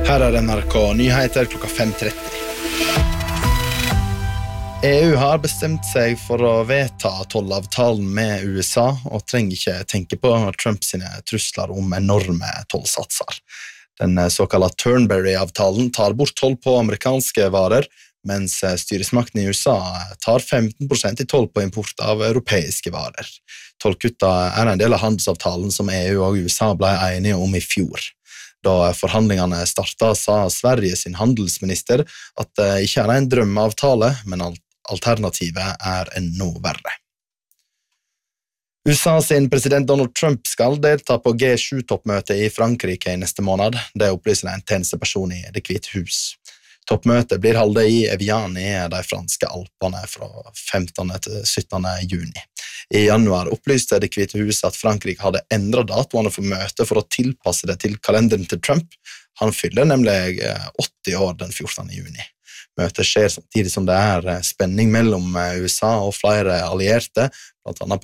Her NRK Nyheter klokka 5:30. EU har bestemt seg for å vedta tollavtalen med USA og trenger ikke tenke på Trump sine trusler om enorme tollsatser. Den såkalte Turnberry-avtalen tar bort toll på amerikanske varer, mens styresmakten i USA tar 15% i toll på import av europeiske varer. Tollkutta en del av handelsavtalen som EU og USA ble enige om i fjor. Da forhandlingene startet, sa Sverige sin handelsminister at det ikke en drømmeavtale, men alternativet enda verre. USA sin president Donald Trump skal delta på G7-toppmøtet i Frankrike i neste måned. Det opplyser en tjenesteperson i Det Hvite Hus. Toppmøtet blir holdt i Evian i de franske Alpene fra 15. til 17. juni. I januar opplyste Det Hvite Hus at Frankrike hadde endret datoene for møtet for å tilpasse det til kalenderen til Trump. Han fyller nemlig 80 år den 14. juni. Møtet skjer samtidig som det spenning mellom USA og flere allierte, blant annet på